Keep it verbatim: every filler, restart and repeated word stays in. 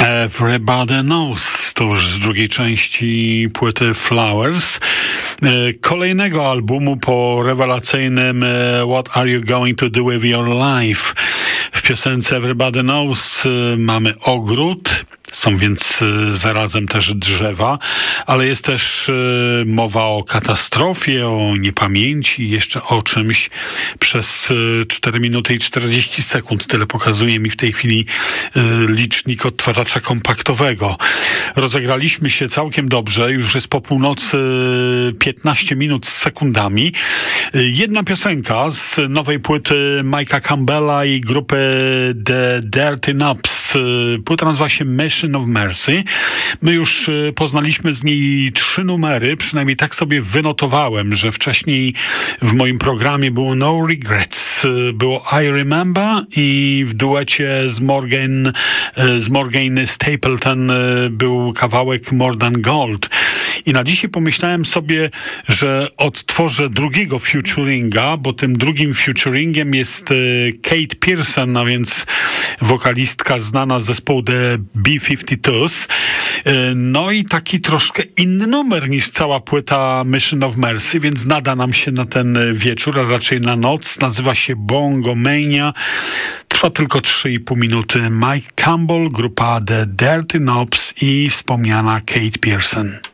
Everybody Knows, to już z drugiej części płyty Flowers, kolejnego albumu po rewelacyjnym What Are You Going to Do With Your Life. W piosence Everybody Knows mamy ogród, są więc zarazem też drzewa, ale jest też mowa o katastrofie, o niepamięci, jeszcze o czymś przez cztery minuty i czterdzieści sekund. Tyle pokazuje mi w tej chwili licznik odtwarzacza kompaktowego. Rozegraliśmy się całkiem dobrze, już jest po północy piętnaście minut z sekundami. Jedna piosenka z nowej płyty Mike'a Campbella i grupy The Dirty Knobs. Płyta nazywa się Mission of Mercy. My już poznaliśmy z niej trzy numery, przynajmniej tak sobie wynotowałem, że wcześniej w moim programie było No Regrets, było I Remember i w duecie z Morgan, z Morgan Stapleton był kawałek More Than Gold. I na dzisiaj pomyślałem sobie, że odtworzę drugiego featuringa, bo tym drugim featuringiem jest Kate Pierson, a więc wokalistka znana z zespołu The B pięćdziesiąt dwa. No i taki troszkę inny numer niż cała płyta Mission of Mercy, więc nada nam się na ten wieczór, a raczej na noc. Nazywa się Bongo Mania. Trwa tylko trzy i pół minuty. Mike Campbell, grupa The Dirty Knobs i wspomniana Kate Pierson.